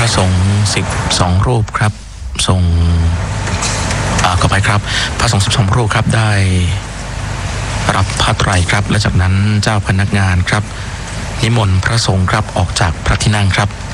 ระสงฆ์12รูปครับส่งขอไปครับพระสงฆ์12รูปครับได้รับผ้าไตรครับและจากนั้นเจ้าพนักงานครับนิมนต์พระสงฆ์ครับออกจากพระที่นั่งครับ